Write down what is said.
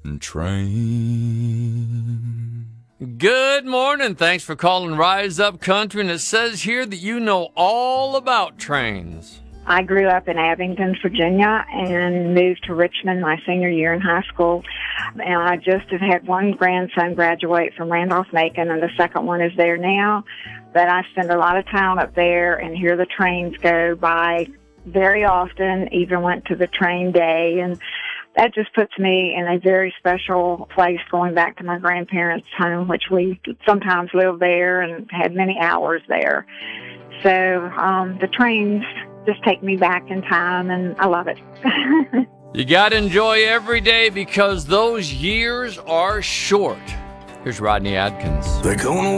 train. Good morning. Thanks for calling Rise Up Country. And it says here that you know all about trains. I grew up in Abingdon, Virginia, and moved to Richmond my senior year in high school. And I just have had one grandson graduate from Randolph-Macon, and the second one is there now. But I spend a lot of time up there and hear the trains go by very often, even went to the train day. And that just puts me in a very special place going back to my grandparents' home, which we sometimes lived there and had many hours there. So the trains just take me back in time, and I love it. You got to enjoy every day because those years are short. Here's Rodney Adkins. They're gonna